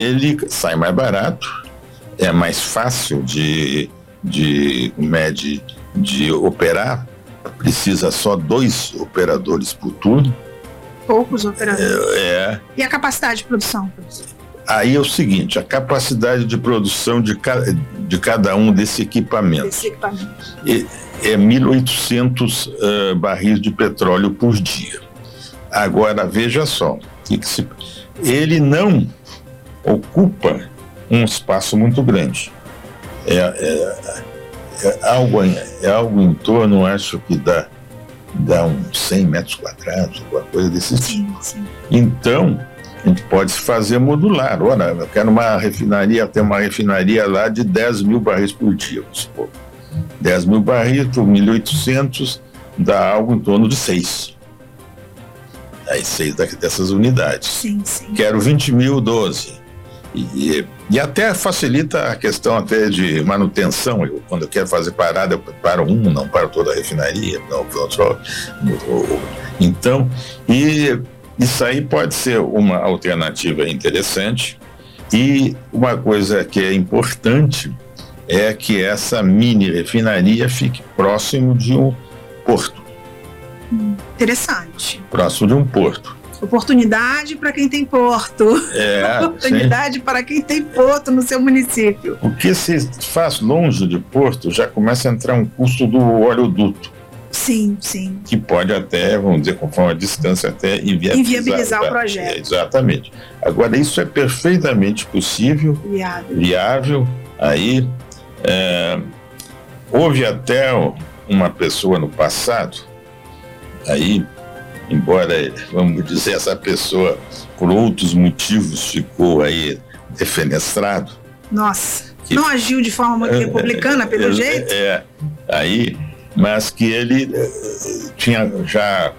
ele sai mais barato, é mais fácil de operar, precisa só 2 operadores por turno. Poucos operadores. E a capacidade de produção, professor? Aí é o seguinte, a capacidade de produção de cada um desse equipamento. É 1.800 barris de petróleo por dia. Agora, veja só, ele não ocupa um espaço muito grande. É algo em torno, acho que dá uns 100 metros quadrados, alguma coisa desse tipo. Sim. Então, a gente pode fazer modular. Olha, eu quero uma refinaria, tem uma refinaria lá de 10 mil barris por dia, vamos supor. 10 mil barris por 1.800 dá algo em torno de 6. Aí 6 dessas unidades. Sim. Quero 20 mil, 12. E até facilita a questão até de manutenção. Quando eu quero fazer parada, eu paro não paro toda a refinaria. Então, isso aí pode ser uma alternativa interessante. E uma coisa que é importante é que essa mini refinaria fique próximo de um porto. Interessante. Próximo de um porto. Oportunidade para quem tem porto. Oportunidade para quem tem porto no seu município. Porque se faz longe de porto, já começa a entrar um custo do oleoduto. Sim. Que pode até, vamos dizer, conforme a distância, até inviabilizar o projeto. Exatamente. Agora, isso é perfeitamente possível, viável. Aí, houve até uma pessoa no passado, aí, embora, vamos dizer, essa pessoa, por outros motivos, ficou aí defenestrado. Nossa, não agiu de forma muito republicana, pelo jeito? Mas que ele tinha já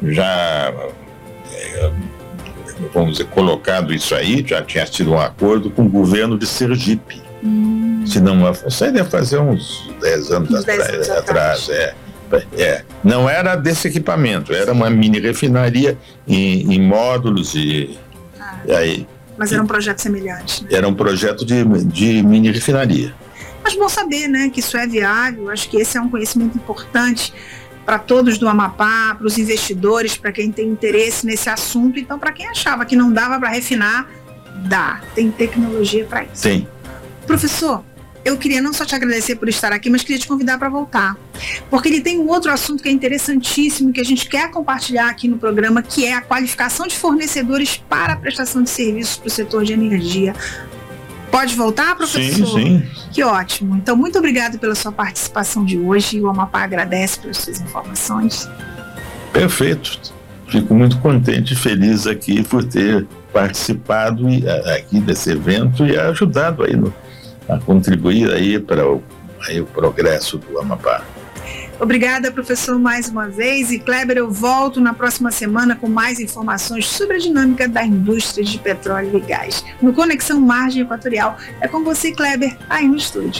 vamos dizer, colocado isso aí, já tinha tido um acordo com o governo de Sergipe. Isso aí deve fazer uns 10 anos atrás. Não era desse equipamento, era uma mini refinaria em módulos mas era um projeto semelhante, né? Era um projeto de mini refinaria. Mas bom saber, né, que isso é viável. Acho que esse é um conhecimento importante para todos do Amapá, para os investidores, para quem tem interesse nesse assunto. Então, para quem achava que não dava para refinar, dá. Tem tecnologia para isso. Tem. Professor, eu queria não só te agradecer por estar aqui, mas queria te convidar para voltar. Porque ele tem um outro assunto que é interessantíssimo, que a gente quer compartilhar aqui no programa, que é a qualificação de fornecedores para a prestação de serviços para o setor de energia. Pode voltar, professor? Sim. Que ótimo. Então, muito obrigado pela sua participação de hoje. O Amapá agradece pelas suas informações. Perfeito. Fico muito contente e feliz aqui por ter participado aqui desse evento e ajudado aí a contribuir aí para o progresso do Amapá. Obrigada, professor, mais uma vez. E, Kleber, eu volto na próxima semana com mais informações sobre a dinâmica da indústria de petróleo e gás. No Conexão Margem Equatorial. É com você, Kleber, aí no estúdio.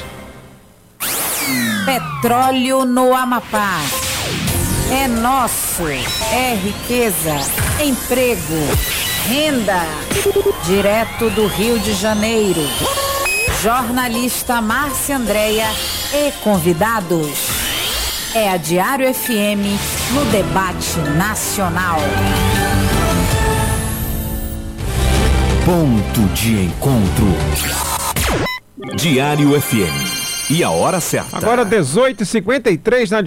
Petróleo no Amapá. É nosso. É riqueza, emprego, renda. Direto do Rio de Janeiro. Jornalista Márcia Andréia e convidados. É a Diário FM no debate nacional. Ponto de encontro. Diário FM. E a hora certa. Agora 18h53 na